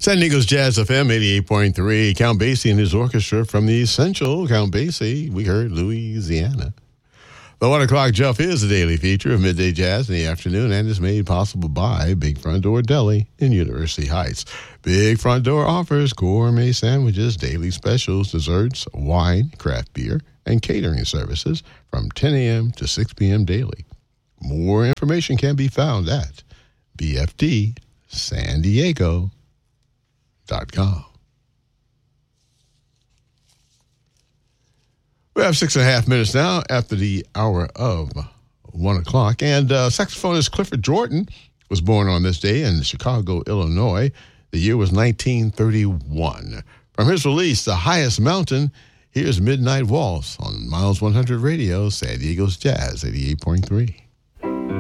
San Diego's Jazz FM 88.3. Count Basie and his orchestra from the Essential Count Basie. We heard Louisiana. The 1 o'clock Jump is a daily feature of Midday Jazz in the afternoon and is made possible by Big Front Door Deli in University Heights. Big Front Door offers gourmet sandwiches, daily specials, desserts, wine, craft beer, and catering services from 10 a.m. to 6 p.m. daily. More information can be found at bfdsandiego.com. We have 6.5 minutes now after the hour of 1 o'clock. And saxophonist Clifford Jordan was born on this day in Chicago, Illinois. The year was 1931. From his release, The Highest Mountain, here's Midnight Waltz on Miles 100 Radio, San Diego's Jazz 88.3.